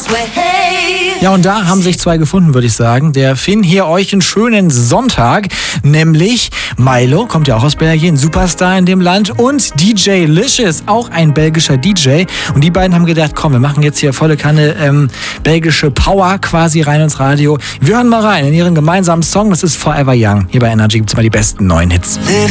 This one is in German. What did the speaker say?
Ja, und da haben sich zwei gefunden, würde ich sagen. Der Finn hier euch einen schönen Sonntag, nämlich Milo, kommt ja auch aus Belgien, Superstar in dem Land, und DJ Licious, auch ein belgischer DJ. Und die beiden haben gedacht, komm, wir machen jetzt hier volle Kanne belgische Power quasi rein ins Radio. Wir hören mal rein in ihren gemeinsamen Song, das ist Forever Young. Hier bei Energy gibt's mal die besten neuen Hits.